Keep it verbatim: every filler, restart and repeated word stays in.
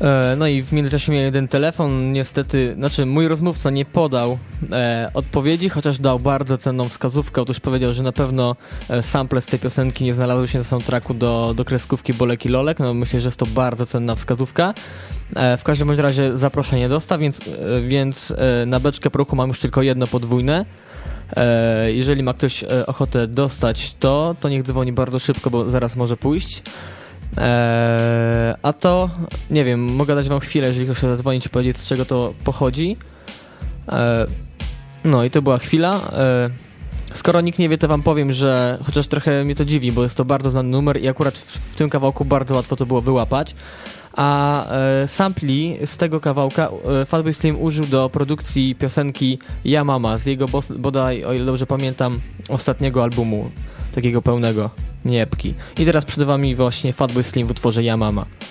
No i w międzyczasie miałem jeden telefon, niestety, znaczy mój rozmówca nie podał e, odpowiedzi, chociaż dał bardzo cenną wskazówkę. Otóż powiedział, że na pewno e, sample z tej piosenki nie znalazły się na soundtracku do, do kreskówki Bolek i Lolek. No myślę, że jest to bardzo cenna wskazówka. E, w każdym bądź razie zaproszenie dosta, więc, e, więc e, na beczkę prochu mam już tylko jedno podwójne. E, jeżeli ma ktoś e, ochotę dostać to, to niech dzwoni bardzo szybko, bo zaraz może pójść. Eee, a to, nie wiem, mogę dać wam chwilę, jeżeli ktoś chce zadzwonić i powiedzieć, z czego to pochodzi. Eee, no i to była chwila. Eee, skoro nikt nie wie, to wam powiem, że chociaż trochę mnie to dziwi, bo jest to bardzo znany numer i akurat w, w tym kawałku bardzo łatwo to było wyłapać. A e, sampli z tego kawałka e, Fatboy Slim użył do produkcji piosenki Ja Mama z jego bos- bodaj, o ile dobrze pamiętam, ostatniego albumu, takiego pełnego, nie epki. I teraz przed wami właśnie Fatboy Slim w utworze Ja Mama.